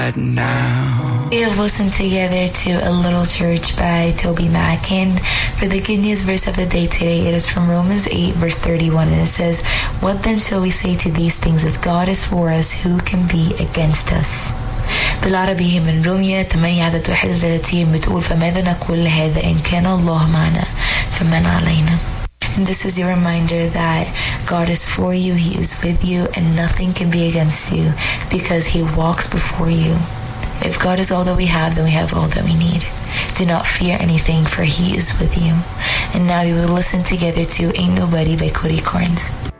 now. We have listened together to A Little Church by Toby Mac, and for the good news verse of the day today, it is from Romans 8 verse 31, and it says, "What then shall we say to these things? If God is for us, who can be against us?" بالعربي هي من رومية 8 عدد 31 بتقول فماذا نقول لهذا إن كان الله معنا فمن علينا. And this is your reminder that God is for you, He is with you, and nothing can be against you because He walks before you. If God is all that we have, then we have all that we need. Do not fear anything, for He is with you. And now we will listen together to Ain't Nobody by Cody Carnes.